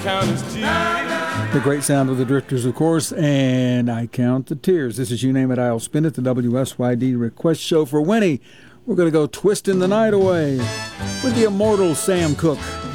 count his tears. The great sound of the Drifters, of course, and I Count the Tears. This is You Name It, I'll Spin It, the WSYD request show for Winnie. We're going to go twisting the night away with the immortal Sam Cooke.